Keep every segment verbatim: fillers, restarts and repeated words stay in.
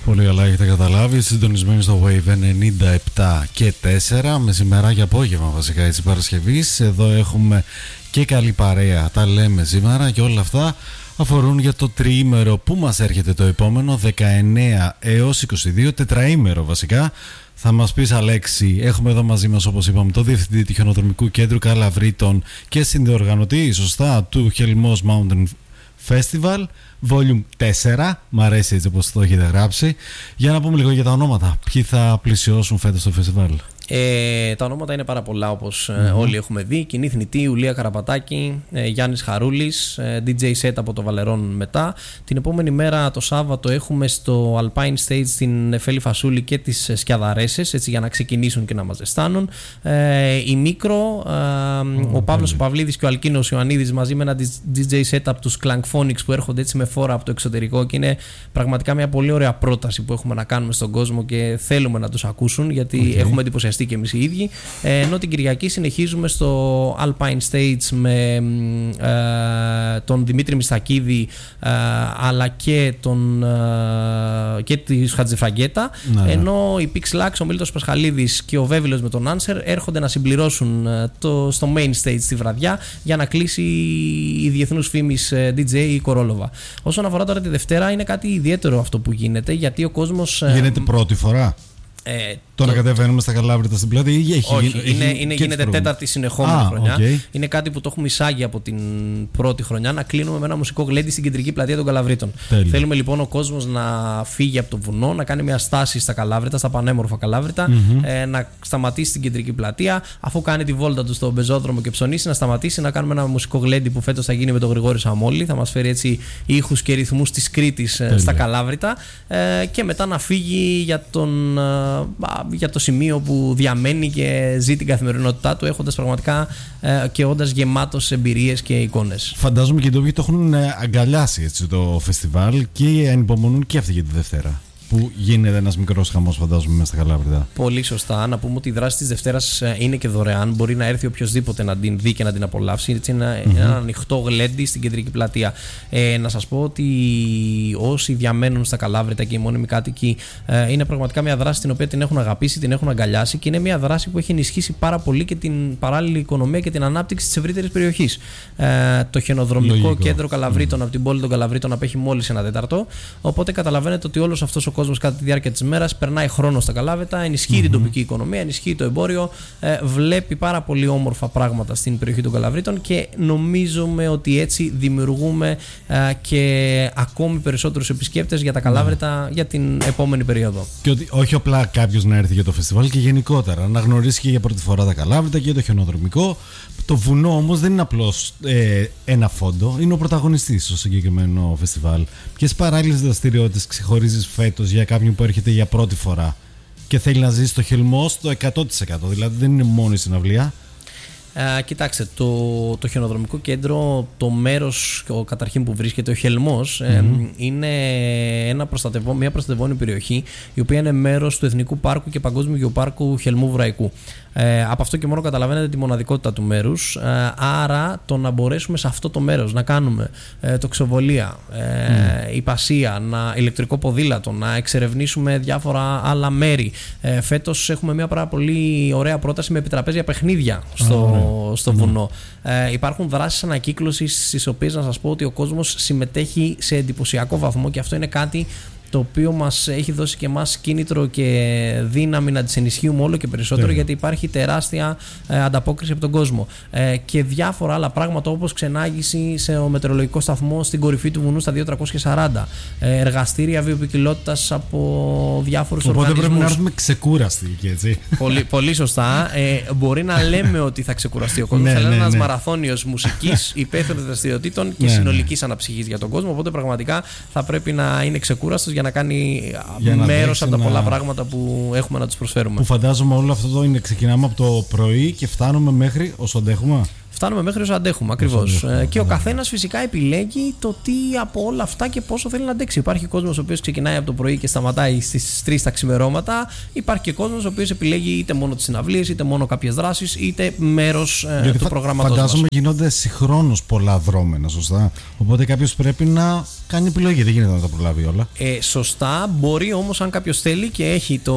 Πολύ καλά έχετε καταλάβει. Συντονισμένοι στο Wave ενενήντα επτά και τέσσερα. Μεσημερά και απόγευμα βασικά έτσι Παρασκευής. Εδώ έχουμε και καλή παρέα. Τα λέμε σήμερα και όλα αυτά αφορούν για το τριήμερο που μας έρχεται το επόμενο δεκαεννέα έως είκοσι δύο. Τετραήμερο βασικά. Θα μας πεις Αλέξη, έχουμε εδώ μαζί μας όπως είπαμε το Διευθυντή του Χιονοδρομικού Κέντρου Καλαβρίτων και συνδιοργανωτή σωστά του Χελμός Mountain Festival Volume τέσσερα, μ' αρέσει έτσι όπως το έχετε γράψει. Για να πούμε λίγο για τα ονόματα. Ποιοι θα πλησιώσουν φέτος το φεστιβάλ? Ε, τα ονόματα είναι πάρα πολλά όπως mm-hmm. όλοι έχουμε δει. Κοινή Θνητή, Ιουλία Καραπατάκη, ε, Γιάννης Χαρούλης, ε, ντι τζέι set από το Βαλερόν μετά. Την επόμενη μέρα το Σάββατο έχουμε στο Alpine Stage την Εφέλη Φασούλη και τις Σκιαδαρέσες, έτσι για να ξεκινήσουν και να μας ζεστάνουν. Ε, η Μίκρο, ε, oh, ο Παύλος ο Παυλίδης και ο Αλκίνος Ιωαννίδης μαζί με ένα ντι τζέι set από τους Klangphonics που έρχονται έτσι με φόρα από το εξωτερικό και είναι πραγματικά μια πολύ ωραία πρόταση που έχουμε να κάνουμε στον κόσμο και θέλουμε να τους ακούσουν γιατί okay. έχουμε εντυπωσιαστεί και εμείς οι ίδιοι. Ε, ενώ την Κυριακή συνεχίζουμε στο Alpine Stage με ε, τον Δημήτρη Μιστακίδη ε, αλλά και, τον, ε, και τη Χατζηφραγκέτα. Ναι. Ενώ η Pixlax, ο Μίλτος Πασχαλίδης και ο Βέβυλος με τον Answer έρχονται να συμπληρώσουν το, στο main stage τη βραδιά για να κλείσει η διεθνούς φήμης ντι τζέι Κορόλοβα. Όσον αφορά τώρα τη Δευτέρα, είναι κάτι ιδιαίτερο αυτό που γίνεται γιατί ο κόσμος. Γίνεται ε, πρώτη φορά. Ε, Τώρα το... κατεβαίνουμε στα Καλάβρητα στην πλάτη ή έχει Όχι, γίνει, είναι, έχει είναι, γίνεται τέταρτη συνεχόμενη ah, χρονιά. Okay. Είναι κάτι που το έχουμε εισάγει από την πρώτη χρονιά να κλείνουμε με ένα μουσικό γλέντι στην κεντρική πλατεία των Καλαβρίτων. Τέλει. Θέλουμε λοιπόν ο κόσμος να φύγει από το βουνό, να κάνει μια στάση στα Καλάβρητα, στα πανέμορφα Καλάβρητα, mm-hmm. ε, να σταματήσει στην κεντρική πλατεία, αφού κάνει τη βόλτα του στον πεζόδρομο και ψωνίσει, να σταματήσει να κάνουμε ένα μουσικό γλέντι που φέτος θα γίνει με τον Γρηγόρη Σαμόλη. Θα μας φέρει έτσι ήχους και ρυθμούς της Κρήτης ε, στα Καλάβρητα ε, και μετά να φύγει για, τον, ε, για το σημείο που διαμένει και ζει την καθημερινότητά του, έχοντας πραγματικά ε, και όντας γεμάτος εμπειρίες και εικόνες. Φαντάζομαι και οι ντόπιοι το έχουν αγκαλιάσει έτσι, το φεστιβάλ και ανυπομονούν και αυτή για τη Δευτέρα. Που γίνεται ένας μικρός χαμός, φαντάζομαι, μέσα στα Καλάβρητα. Πολύ σωστά. Να πούμε ότι η δράση της Δευτέρας είναι και δωρεάν. Μπορεί να έρθει οποιοδήποτε να την δει και να την απολαύσει. Έτσι, ένα, mm-hmm. ένα ανοιχτό γλέντι στην κεντρική πλατεία. Ε, να σας πω ότι όσοι διαμένουν στα Καλάβρητα και οι μόνιμοι κάτοικοι, ε, είναι πραγματικά μια δράση την οποία την έχουν αγαπήσει, την έχουν αγκαλιάσει και είναι μια δράση που έχει ενισχύσει πάρα πολύ και την παράλληλη οικονομία και την ανάπτυξη της ευρύτερης περιοχής. Ε, το Χιονοδρομικό Λογικό. Κέντρο Καλαβρίτων mm-hmm. από την πόλη των Καλαβρίτων απέχει μόλις ένα τέταρτο. Οπότε καταλαβαίνετε ότι όλος αυτός ο κόσμος κατά τη διάρκεια της μέρας περνάει χρόνο στα Καλάβρητα, ενισχύει mm-hmm. την τοπική οικονομία, ενισχύει το εμπόριο, ε, βλέπει πάρα πολύ όμορφα πράγματα στην περιοχή των Καλαβρίτων και νομίζουμε ότι έτσι δημιουργούμε ε, και ακόμη περισσότερους επισκέπτες για τα Καλάβρητα mm. για την επόμενη περίοδο. Και ότι όχι απλά κάποιος να έρθει για το φεστιβάλ και γενικότερα να γνωρίσει και για πρώτη φορά τα Καλάβρητα και το χιονοδρομικό. Το βουνό όμως δεν είναι απλώς ε, ένα φόντο, είναι ο πρωταγωνιστής στο συγκεκριμένο φεστιβάλ. Ποιες παράλληλες δραστηριότητες ξεχωρίζεις φέτος για κάποιον που έρχεται για πρώτη φορά και θέλει να ζήσει στο Χελμό στο εκατό τοις εκατό, δηλαδή δεν είναι μόνο η συναυλία? Ε, κοιτάξτε, το, το χιονοδρομικό κέντρο, το μέρος ο, καταρχήν που βρίσκεται, ο Χελμός, mm-hmm. ε, είναι ένα προστατευό, μια προστατευόμενη περιοχή η οποία είναι μέρος του Εθνικού Πάρκου και Παγκόσμιου Γεωπάρκου Χελμού Βραϊκού. Ε, από αυτό και μόνο καταλαβαίνετε τη μοναδικότητα του μέρους. Ε, άρα το να μπορέσουμε σε αυτό το μέρος να κάνουμε ε, τοξοβολία, ε, mm. υπασία, να, ηλεκτρικό ποδήλατο, να εξερευνήσουμε διάφορα άλλα μέρη. Ε, φέτος έχουμε μια πάρα πολύ ωραία πρόταση με επιτραπέζια παιχνίδια στο, mm. στο βουνό. Ε, υπάρχουν δράσεις ανακύκλωσης στις οποίες να σας πω ότι ο κόσμος συμμετέχει σε εντυπωσιακό βαθμό και αυτό είναι κάτι το οποίο μας έχει δώσει και εμάς κίνητρο και δύναμη να τις ενισχύουμε όλο και περισσότερο, yeah. γιατί υπάρχει τεράστια ε, ανταπόκριση από τον κόσμο. Ε, και διάφορα άλλα πράγματα όπως ξενάγηση σε ο μετεωρολογικό σταθμό στην κορυφή του βουνού στα δύο χιλιάδες τριακόσια σαράντα. Ε, εργαστήρια βιοποικιλότητας από διάφορους Οπότε οργανισμούς. Οπότε πρέπει να έρθουμε ξεκούραστοι και έτσι. Πολύ, πολύ σωστά. Ε, μπορεί να λέμε ότι θα ξεκουραστεί ο κόσμος, ναι, αλλά είναι ναι, ένας ναι. μαραθώνιος μουσικής, υπεύθυνων δραστηριοτήτων και ναι, συνολικής ναι. αναψυχής για τον κόσμο. Οπότε πραγματικά θα πρέπει να είναι ξεκούραστος για να κάνει μέρος από τα πολλά να... πράγματα που έχουμε να τους προσφέρουμε. Που φαντάζομαι όλο αυτό είναι ξεκινάμε από το πρωί και φτάνουμε μέχρι όσο αντέχουμε. Φτάνουμε μέχρι όσο αντέχουμε, ακριβώς. Ε, και ο καθένας φυσικά επιλέγει το τι από όλα αυτά και πόσο θέλει να αντέξει. Υπάρχει κόσμος ο οποίος ξεκινάει από το πρωί και σταματάει στις τρεις τα ξημερώματα. Υπάρχει και κόσμος ο οποίος επιλέγει είτε μόνο τις συναυλίες, είτε μόνο κάποιες δράσεις, είτε μέρος ε, του φα- προγραμματός μας. Φαντάζομαι γίνονται συγχρόνως πολλά δρόμενα, σωστά. Οπότε κάποιος πρέπει να κάνει επιλογή, δεν γίνεται να τα προλάβει όλα. Ε, σωστά, μπορεί όμως αν κάποιος θέλει και έχει το,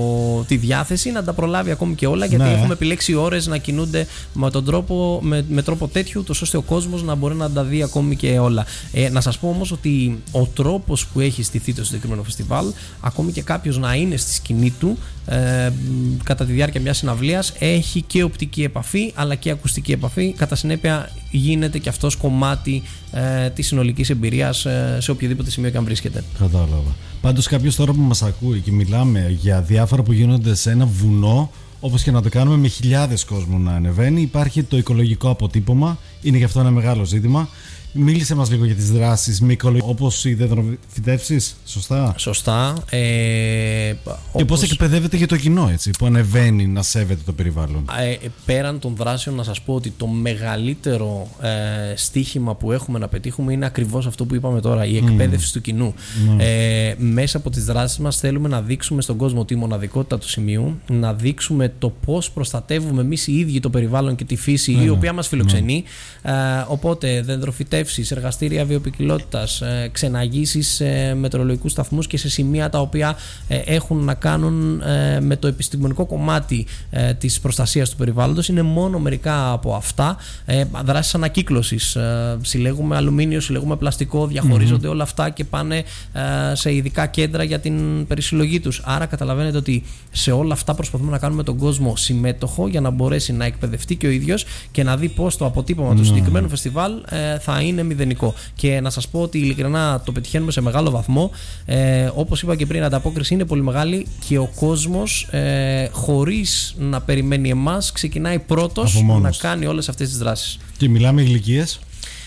τη διάθεση να τα προλάβει ακόμη και όλα, γιατί ναι. έχουμε επιλέξει ώρες να κινούνται με, τον τρόπο, με, με τρόπο τέτοιο, τόσο ώστε ο κόσμος να μπορεί να τα δει ακόμη και όλα. Ε, να σας πω όμως ότι ο τρόπος που έχει στηθεί το συγκεκριμένο φεστιβάλ, ακόμη και κάποιος να είναι στη σκηνή του ε, κατά τη διάρκεια μιας συναυλίας, έχει και οπτική επαφή αλλά και ακουστική επαφή. Κατά συνέπεια γίνεται και αυτός κομμάτι ε, της συνολικής εμπειρίας ε, σε οποιοδήποτε σημείο και αν βρίσκεται. Κατάλαβα. Πάντως κάποιος τώρα που μας ακούει και μιλάμε για διάφορα που γίνονται σε ένα βουνό, όπως και να το κάνουμε με χιλιάδες κόσμου να ανεβαίνει, υπάρχει το οικολογικό αποτύπωμα, είναι γι' αυτό ένα μεγάλο ζήτημα. Μίλησε μας λίγο για τις δράσεις με οικολογικό, όπως οι δεντροφυτεύσεις, σωστά. Σωστά. Ε, και όπως... πώς εκπαιδεύεται για το κοινό, έτσι, που ανεβαίνει να σέβεται το περιβάλλον. Ε, πέραν των δράσεων, να σας πω ότι το μεγαλύτερο ε, στίχημα που έχουμε να πετύχουμε είναι ακριβώς αυτό που είπαμε τώρα, η εκπαίδευση mm. του κοινού. Mm. Ε, μέσα από τις δράσεις μας θέλουμε να δείξουμε στον κόσμο τη μοναδικότητα του σημείου, να δείξουμε το πώς προστατεύουμε εμείς οι ίδιοι το περιβάλλον και τη φύση mm. η οποία μας φιλοξενεί. Mm. Ε, οπότε δεντροφυτεύσεις, εργαστήρια βιοποικιλότητας, ξεναγήσεις σε μετεωρολογικούς σταθμούς και σε σημεία τα οποία έχουν να κάνουν με το επιστημονικό κομμάτι της προστασίας του περιβάλλοντος. Είναι μόνο μερικά από αυτά. Δράσεις ανακύκλωσης. Συλλέγουμε αλουμίνιο, συλλέγουμε πλαστικό, διαχωρίζονται mm-hmm. όλα αυτά και πάνε σε ειδικά κέντρα για την περισυλλογή τους. Άρα καταλαβαίνετε ότι σε όλα αυτά προσπαθούμε να κάνουμε τον κόσμο συμμέτοχο για να μπορέσει να εκπαιδευτεί και ο ίδιος και να δει πώς το αποτύπωμα mm-hmm. του συγκεκριμένου φεστιβάλ θα είναι μηδενικό. Και να σας πω ότι ειλικρινά το πετυχαίνουμε σε μεγάλο βαθμό. Ε, όπως είπα και πριν, η ανταπόκριση είναι πολύ μεγάλη και ο κόσμος, ε, χωρίς να περιμένει εμάς, ξεκινάει πρώτος να κάνει όλες αυτές τις δράσεις. Και μιλάμε ηλικίες.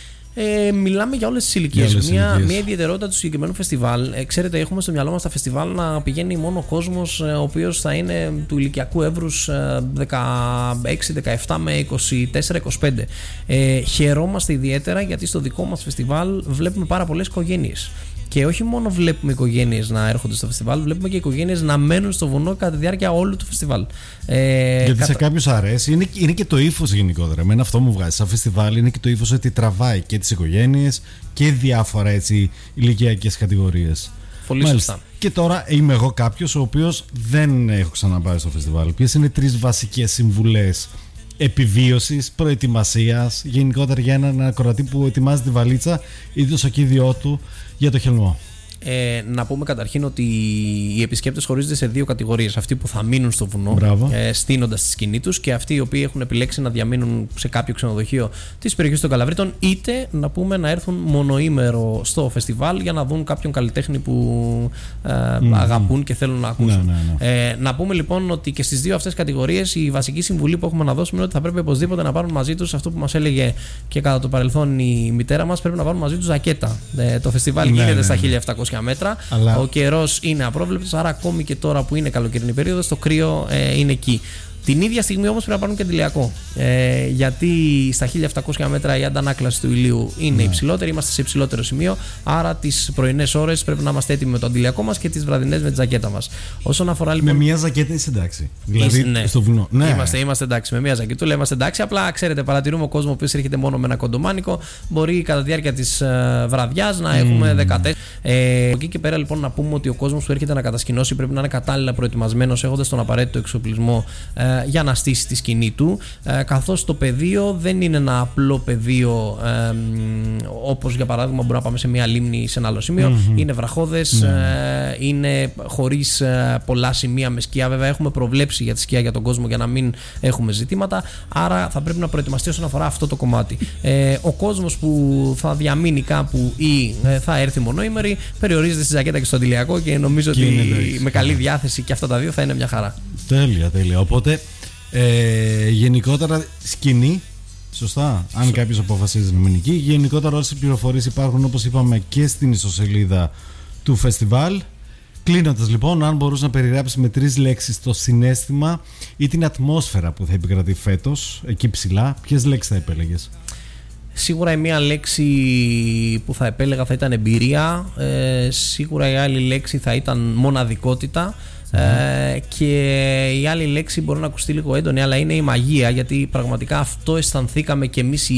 Ε, μιλάμε για όλες τις ηλικίες. Μια, μια ιδιαιτερότητα του συγκεκριμένου φεστιβάλ. Ε, ξέρετε, έχουμε στο μυαλό μας τα φεστιβάλ να πηγαίνει μόνο κόσμος ε, ο οποίος θα είναι του ηλικιακού εύρους ε, δεκαέξι δεκαεπτά με είκοσι τέσσερα είκοσι πέντε. Ε, χαιρόμαστε ιδιαίτερα γιατί στο δικό μας φεστιβάλ βλέπουμε πάρα πολλές οικογένειες. Και όχι μόνο βλέπουμε οικογένειες να έρχονται στο φεστιβάλ, βλέπουμε και οικογένειες να μένουν στο βουνό κατά τη διάρκεια όλου του φεστιβάλ. Ε, Γιατί κατα... σε κάποιους αρέσει, είναι, είναι και το ύφος γενικότερα. Εμένα αυτό μου βγάζει. Σαν φεστιβάλ είναι και το ύφος ότι τραβάει και τις οικογένειες και διάφορα έτσι ηλικιακές κατηγορίες. Πολύ Μάλιστα. σωστά. Και τώρα είμαι εγώ κάποιος ο οποίος δεν έχω ξαναπάει στο φεστιβάλ. Ποιες είναι τρεις βασικές συμβουλές επιβίωσης, προετοιμασίας, γενικότερα για έναν ακροατή που ετοιμάζει τη βαλίτσα ή το σοκίδιό του για το χελμό? Ε, να πούμε καταρχήν ότι οι επισκέπτες χωρίζονται σε δύο κατηγορίες. Αυτοί που θα μείνουν στο βουνό, ε, στείνοντας τη σκηνή τους, και αυτοί οι οποίοι έχουν επιλέξει να διαμείνουν σε κάποιο ξενοδοχείο της περιοχής των Καλαβρίτων, είτε να πούμε να έρθουν μονοήμερο στο φεστιβάλ για να δουν κάποιον καλλιτέχνη που ε, mm-hmm. αγαπούν και θέλουν να ακούσουν. Ναι, ναι, ναι. Ε, να πούμε λοιπόν ότι και στις δύο αυτές κατηγορίες η βασική συμβουλή που έχουμε να δώσουμε είναι ότι θα πρέπει οπωσδήποτε να πάρουν μαζί τους αυτό που μας έλεγε και κατά το παρελθόν η μητέρα μας: πρέπει να πάρουν μαζί τους ζακέτα. Ε, το φεστιβάλ ναι, γίνεται ναι, στα χίλια επτακόσια μέτρα. Αλλά... Ο καιρός είναι απρόβλεπτος, άρα ακόμη και τώρα που είναι καλοκαιρινή περίοδος, το κρύο ε, είναι εκεί. Την ίδια στιγμή όμως πρέπει να πάρουν και αντιλιακό. Ε, γιατί στα χίλια επτακόσια μέτρα η αντανάκλαση του ηλίου είναι ναι. υψηλότερη, είμαστε σε υψηλότερο σημείο. Άρα τις πρωινές ώρες πρέπει να είμαστε έτοιμοι με το αντιλιακό μας και τις βραδινές με τη ζακέτα μας. Όσον αφορά λοιπόν. Με μια ζακέτα είσαι εντάξει. Δηλαδή ναι. στο βουνό. Ναι. Είμαστε, είμαστε εντάξει. Με μια ζακετούλα είμαστε εντάξει. Απλά ξέρετε, παρατηρούμε ο κόσμο που έρχεται μόνο με ένα κοντομάνικο. Μπορεί κατά τη διάρκεια της uh, βραδιάς να mm. έχουμε δεκατέσσερα. Ε, εκεί και πέρα λοιπόν να πούμε ότι ο κόσμος που έρχεται να κατασκηνώσει πρέπει να είναι κατάλληλα προετοιμασμένος, έχοντας τον απαραίτητο εξοπλισμό uh, για να στήσει τη σκηνή του, ε, καθώς το πεδίο δεν είναι ένα απλό πεδίο ε, όπως για παράδειγμα μπορεί να πάμε σε μια λίμνη σε ένα άλλο σημείο. Mm-hmm. Είναι βραχώδες, mm-hmm. ε, είναι χωρίς ε, πολλά σημεία με σκιά. Βέβαια έχουμε προβλέψει για τη σκιά για τον κόσμο για να μην έχουμε ζητήματα, άρα θα πρέπει να προετοιμαστεί όσον αφορά αυτό το κομμάτι. Ε, ο κόσμος που θα διαμείνει κάπου ή ε, θα έρθει μονοήμερη περιορίζεται στη ζακέτα και στο αντιλιακό και νομίζω και ότι με καλή διάθεση και αυτά τα δύο θα είναι μια χαρά. Τέλεια, τέλεια. Οπότε Ε, γενικότερα σκηνή, σωστά, αν Σω... κάποιος αποφασίζει να μείνει εκεί. Γενικότερα όλες οι πληροφορίες υπάρχουν, όπως είπαμε, και στην ιστοσελίδα του φεστιβάλ. Κλείνοντας λοιπόν, αν μπορούσε να περιγράψει με τρεις λέξεις το συναίσθημα ή την ατμόσφαιρα που θα επικρατεί φέτος, εκεί ψηλά, ποιες λέξεις θα επέλεγες? Σίγουρα η μία λέξη που θα επέλεγα θα ήταν εμπειρία, ε, σίγουρα η άλλη λέξη θα ήταν μοναδικότητα. Ε, και η άλλη λέξη μπορεί να ακουστεί λίγο έντονη, αλλά είναι η μαγεία, γιατί πραγματικά αυτό αισθανθήκαμε και εμείς οι